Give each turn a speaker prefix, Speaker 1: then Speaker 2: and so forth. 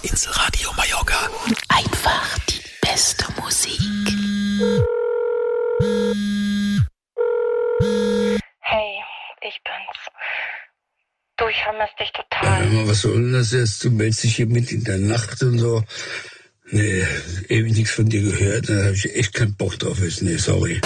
Speaker 1: Insel-Radio Mallorca.
Speaker 2: Einfach die beste Musik.
Speaker 3: Hey, ich bin's. Du, ich vermisse dich total.
Speaker 4: Ja, was soll denn das jetzt? Du meldest dich hier mit in der Nacht und so. Nee, ewig nichts von dir gehört. Da habe ich echt keinen Bock drauf. Nee, sorry.